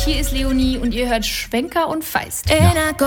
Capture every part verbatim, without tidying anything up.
hier ist Leonie und ihr hört Schwenker und Feist. Ja.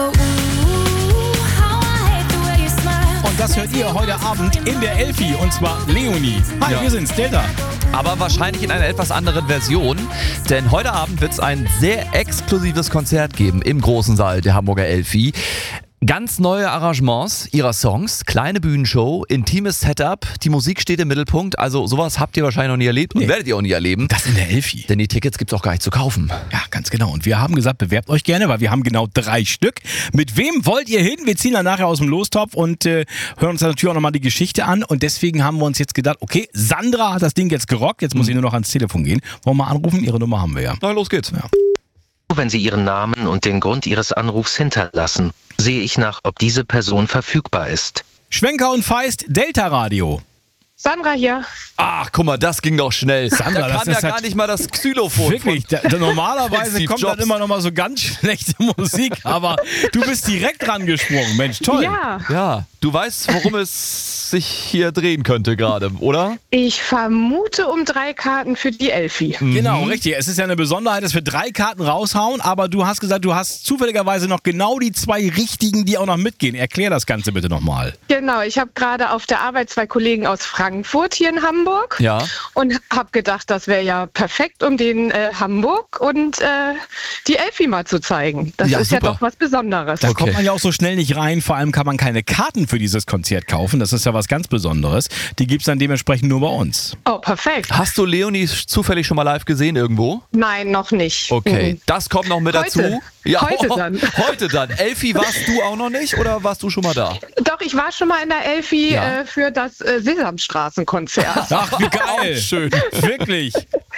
Und das hört ihr heute Abend in der Elfi, und zwar Leonie. Hi, Ja. wir sind's, Delta. Aber wahrscheinlich in einer etwas anderen Version, denn heute Abend wird es ein sehr exklusives Konzert geben im großen Saal der Hamburger Elfi. Ganz neue Arrangements ihrer Songs, kleine Bühnenshow, intimes Setup, die Musik steht im Mittelpunkt, also sowas habt ihr wahrscheinlich noch nie erlebt und Nee. werdet ihr auch nie erleben. Das in der Elfi. Denn die Tickets gibt's auch gar nicht zu kaufen. Ja, ganz genau. Und wir haben gesagt, bewerbt euch gerne, weil wir haben genau drei Stück. Mit wem wollt ihr hin? Wir ziehen dann nachher aus dem Lostopf und äh, hören uns dann natürlich auch nochmal die Geschichte an. Und deswegen haben wir uns jetzt gedacht, okay, Sandra hat das Ding jetzt gerockt, jetzt muss ich nur noch ans Telefon gehen. Wollen wir mal anrufen? Ihre Nummer haben wir ja. Na, los geht's. Ja. Wenn Sie Ihren Namen und den Grund Ihres Anrufs hinterlassen, sehe ich nach, ob diese Person verfügbar ist. Schwenker und Feist, Delta Radio. Sandra hier. Ach, guck mal, das ging doch schnell. Sandra, da das kam ja ist gar halt- nicht mal das Xylophon. Wirklich, da, da normalerweise Steve kommt Jobs. dann immer noch mal so ganz schlechte Musik, aber du bist direkt rangesprungen, Mensch, toll. Ja, Ja, du weißt, worum es sich hier drehen könnte gerade, oder? ich vermute um drei Karten für die Elfi. Genau, richtig. Es ist ja eine Besonderheit, dass wir drei Karten raushauen, aber du hast gesagt, du hast zufälligerweise noch genau die zwei richtigen, die auch noch mitgehen. Erklär das Ganze bitte nochmal. Genau, ich habe gerade auf der Arbeit zwei Kollegen aus Frankfurt hier in Hamburg Ja. und habe gedacht, das wäre ja perfekt, um den äh, Hamburg und äh, die Elfi mal zu zeigen. Das Ja, ist super. ja doch was Besonderes. Da Okay. kommt man ja auch so schnell nicht rein. Vor allem kann man keine Karten für dieses Konzert kaufen. Das ist ja was ganz Besonderes. Die gibt es dann dementsprechend nur bei uns. Oh, perfekt. Hast du Leonie zufällig schon mal live gesehen irgendwo? Nein, noch nicht. Okay, Mhm. das kommt noch mit Heute. dazu. Heute dann. Heute dann. Elfi, warst du auch noch nicht oder warst du schon mal da? Doch, ich war schon mal in der Elfi Ja. äh, für das äh, Sesamstraßenkonzert. Ach, wie geil. Auch schön. Wirklich.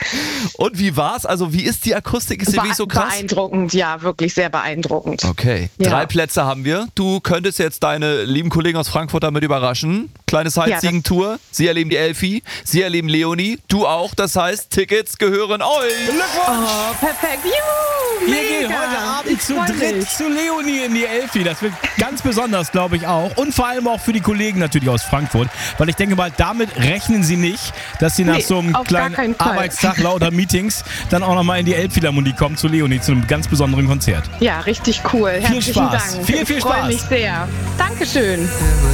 Und wie war's? Also wie ist die Akustik? Ist die wirklich so krass? Beeindruckend, ja, wirklich sehr beeindruckend. Okay, Ja. drei Plätze haben wir. Du könntest jetzt deine lieben Kollegen aus Frankfurt damit überraschen. Kleine Sightseeing-Tour. Sie erleben die Elfi, sie erleben Leonie, du auch. Das heißt, Tickets gehören euch. Oh, perfekt. Juhu, Ihr mega. geht heute Abend Ich zu freu dritt mich. zu Leonie in die Elfi. Das wird ganz besonders, glaube ich auch. Und vor allem auch für die Kollegen natürlich aus Frankfurt. Weil ich denke mal, damit rechnen sie nicht, dass sie nach Nee, so einem auf gar keinen kleinen Fall. Arbeitstag lauter Meetings dann auch nochmal in die Elbphilharmonie kommen zu Leonie, zu einem ganz besonderen Konzert. Ja, richtig cool. Herzlichen Spaß. Dank. Viel, viel ich freue Spaß. mich sehr. Dankeschön.